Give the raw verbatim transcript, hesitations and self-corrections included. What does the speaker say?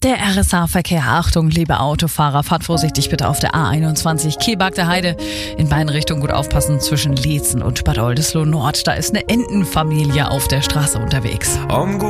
Der R S A-Verkehr. Achtung, liebe Autofahrer, fahrt vorsichtig bitte auf der A einundzwanzig Kehlberg Heide. In beiden Richtungen gut aufpassen zwischen Leetzen und Bad Oldesloe Nord. Da ist eine Entenfamilie auf der Straße unterwegs.